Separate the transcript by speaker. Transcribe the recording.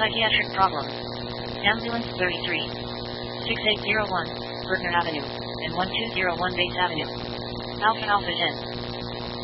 Speaker 1: psychiatric problems. Ambulance 33. 6801, Bergner Avenue, and 1201 Bates Avenue. Alpha Alpha Gen.